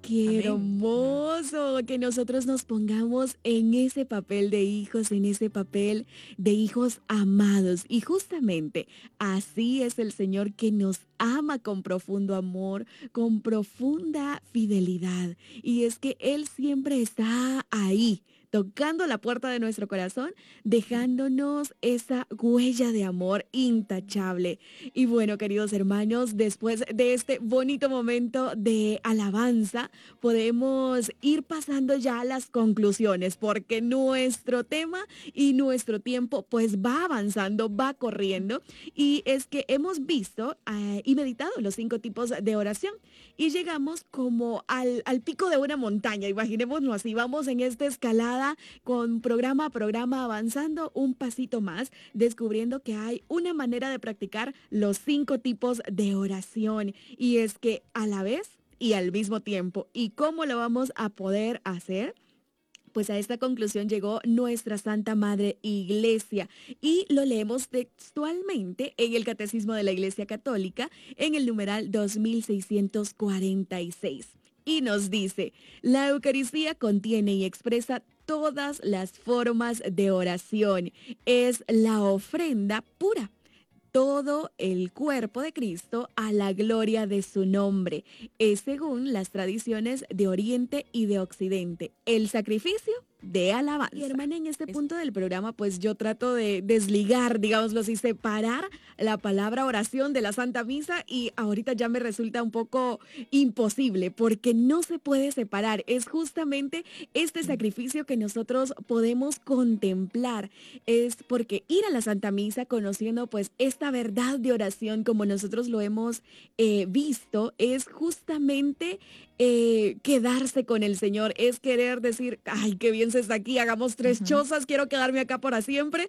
Qué Amén. hermoso que nosotros nos pongamos en ese papel de hijos, en ese papel de hijos amados. Y justamente así es el Señor que nos ama con profundo amor, con profunda fidelidad. Y es que Él siempre está ahí, tocando la puerta de nuestro corazón, dejándonos esa huella de amor intachable. Y bueno, queridos hermanos, después de este bonito momento de alabanza, podemos ir pasando ya a las conclusiones, porque nuestro tema y nuestro tiempo pues va avanzando, va corriendo. Y es que hemos visto y meditado los 5 tipos de oración y llegamos como al pico de una montaña, imaginémonos así, vamos en esta escalada con programa a programa avanzando un pasito más, descubriendo que hay una manera de practicar los 5 tipos de oración y es que a la vez y al mismo tiempo. ¿Y cómo lo vamos a poder hacer? Pues a esta conclusión llegó nuestra Santa Madre Iglesia y lo leemos textualmente en el Catecismo de la Iglesia Católica en el numeral 2646. Y nos dice, la Eucaristía contiene y expresa todas las formas de oración. Es la ofrenda pura, todo el cuerpo de Cristo a la gloria de su nombre. Es según las tradiciones de Oriente y de Occidente. El sacrificio de alabanza. Y hermana, en este punto del programa, pues yo trato de desligar, digámoslo así, separar la palabra oración de la Santa Misa y ahorita ya me resulta un poco imposible porque no se puede separar. Es justamente este sacrificio que nosotros podemos contemplar. Es porque ir a la Santa Misa conociendo pues esta verdad de oración como nosotros lo hemos visto, es justamente quedarse con el Señor, es querer decir, ay, qué bien se está aquí, hagamos 3 chozas, quiero quedarme acá para siempre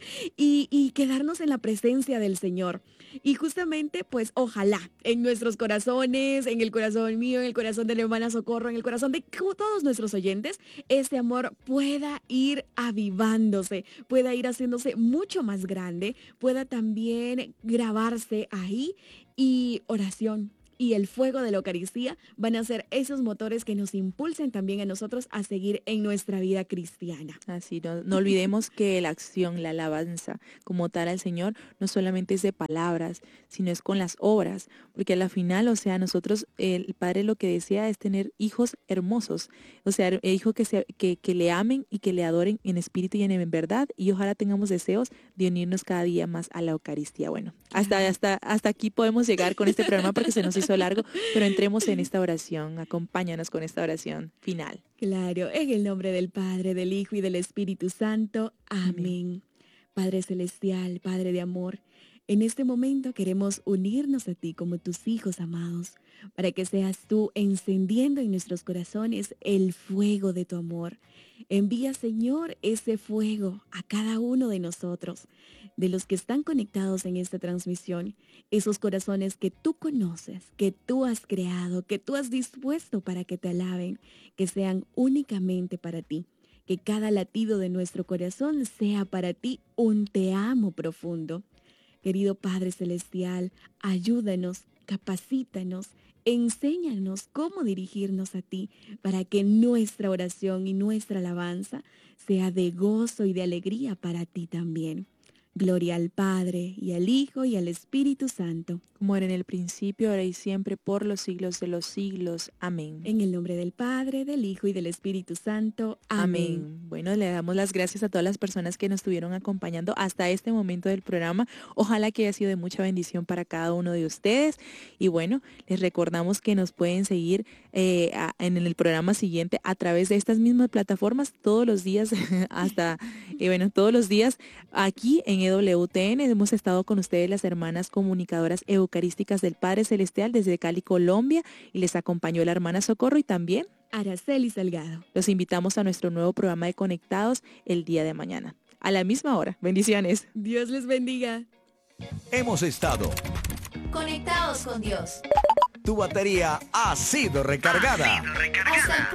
y quedarnos en la presencia del Señor. Y justamente, pues ojalá en nuestros corazones, en el corazón mío, en el corazón de la hermana Socorro, en el corazón de todos nuestros oyentes, este amor pueda ir avivándose, pueda ir haciéndose mucho más grande, pueda también grabarse ahí y oración. Y el fuego de la Eucaristía van a ser esos motores que nos impulsen también a nosotros a seguir en nuestra vida cristiana. Así, no olvidemos que la acción, la alabanza como tal al Señor, no solamente es de palabras, sino es con las obras, porque a la final, o sea, nosotros, el Padre lo que desea es tener hijos hermosos, o sea, hijos que le amen y que le adoren en espíritu y en verdad, y ojalá tengamos deseos de unirnos cada día más a la Eucaristía. Bueno, hasta aquí podemos llegar con este programa porque se nos hizo largo, pero entremos en esta oración, acompáñanos con esta oración final. Claro, en el nombre del Padre, del Hijo y del Espíritu Santo. Amén. Padre Celestial, Padre de amor, en este momento queremos unirnos a ti como tus hijos amados, para que seas tú encendiendo en nuestros corazones el fuego de tu amor. Envía, Señor, ese fuego a cada uno de nosotros, de los que están conectados en esta transmisión, esos corazones que tú conoces, que tú has creado, que tú has dispuesto para que te alaben, que sean únicamente para ti. Que cada latido de nuestro corazón sea para ti un te amo profundo. Querido Padre Celestial, ayúdanos, capacítanos, enséñanos cómo dirigirnos a ti para que nuestra oración y nuestra alabanza sea de gozo y de alegría para ti también. Gloria al Padre, y al Hijo, y al Espíritu Santo. Como era en el principio, ahora y siempre, por los siglos de los siglos. Amén. En el nombre del Padre, del Hijo y del Espíritu Santo. Amén. Bueno, le damos las gracias a todas las personas que nos estuvieron acompañando hasta este momento del programa. Ojalá que haya sido de mucha bendición para cada uno de ustedes. Y bueno, les recordamos que nos pueden seguir en el programa siguiente a través de estas mismas plataformas todos los días todos los días aquí en EWTN. Hemos estado con ustedes las hermanas comunicadoras eucarísticas del Padre Celestial desde Cali, Colombia, y les acompañó la hermana Socorro y también Araceli Salgado. Los invitamos a nuestro nuevo programa de Conectados el día de mañana, a la misma hora. Bendiciones. Dios les bendiga. Hemos estado Conectados con Dios. Tu batería ha sido recargada. Hasta el